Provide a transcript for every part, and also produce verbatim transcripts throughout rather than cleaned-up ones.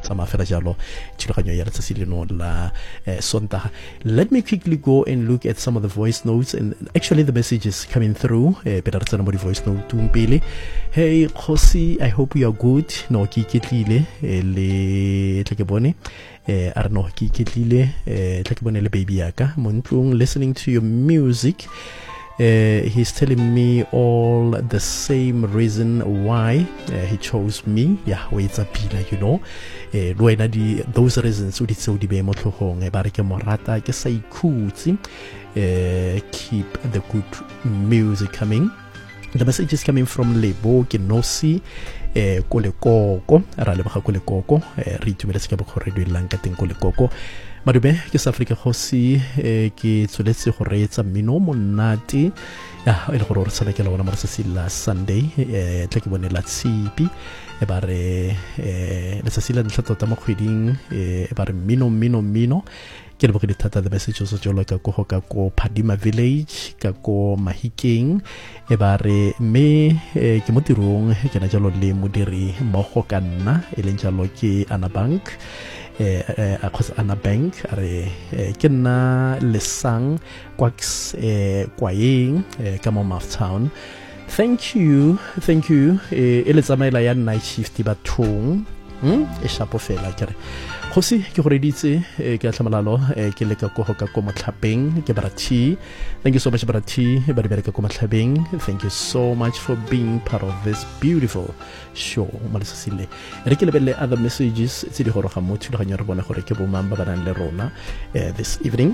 tsamaya fela jalo thulaganyo ya letsatsi leno la eh, Sontaga. Let me quickly go and look at some of the voice notes, and actually the messages coming through eh, pele re tsena mo di voice note pele. Hey Khosi, I hope you are good. No ke iketlile eh, le tle ke bone eh a re no ke iketlile eh tle ke bone le baby yaka mo ntlong listening to your music. Uh, he's telling me all the same reason why uh, he chose me. Yeah, it's a pila, you know. Uh, di, those reasons, we so di be mo tlhogong ba re ke morata ke sa ikhutse. Keep the good music coming. The message is coming from Lebo ke Nosi eh ko Lekoko ra le ba ko Lekoko re itumeletse ka bokgo radio lang ka teng ko Lekoko. Madube ke South Africa Khosi eh, ke tsoletse go reetsa mmino monate ya e le gore re tsela ke la bona mo la Sunday eh tle ke bone la tshipi e ba re eh letsatsi la ntlha tota mo kgweding e ba re mmino mmino mmino ke le bogedi thata the messages of jolo ka go ka ko Phadima village ka ko Mahikeng e ba re me eh, ke mo tirong ke na jalo le modiri mmogo ka nna e leng jalo ke Ana Bank eh eh akhosa Ana Bank re ke nna lesang kwa eh kwa yeng ka mo Mouthtown. Thank you, thank you. E le tsamaela ya night shift bathong hm e shapo fela kere Khosi ke gore ditse ke a tlhamalalo ke le ka go ka go motlhapeng ke Barathi. Thank you so much Barathi ba di bereka go motlhabeng. Thank you so much for being part of this beautiful show malisile re ke lebelle other messages tse di gore ga mo thulaganyo re bona gore ke bo mamba ba nang le rona this evening.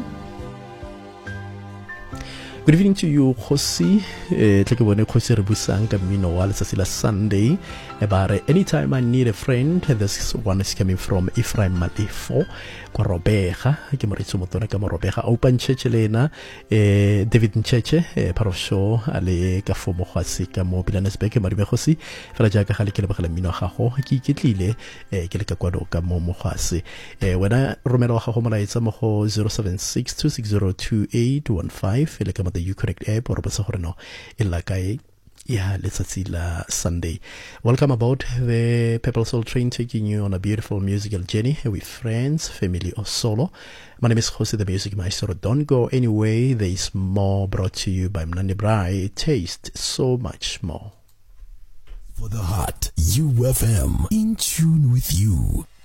Good evening to you, Khosi. Eh, tle ke bone Khosi re busang ka mmino wa letsatsi la Sunday. Ebare anytime I need a friend, this one is coming from Ephraim Malifo kwa Robega ke moretso motona ka Robega open church lena eh David Ncheche eh part of show ale ka fomo khwasi ka mo Pilanesberg maribe Khosi fela ja ka gale ke le bagala mmino gago ke iketlile eh ke le ka kwado ka mo mogwasi eh wena romela wa gago molaetsa mo go zero seven six two six zero two eight one five le ka mo the Ucorrect app or ba sa gore no e la kae. Yeah, letsatsi la Sunday. Welcome aboard the Purple Soul Train, taking you on a beautiful musical journey with friends, family or solo. My name is Khosi, the music maestro. Don't go anyway. There is more brought to you by Mnandi Brai. Taste so much more. For the heart, U F M, in tune with you.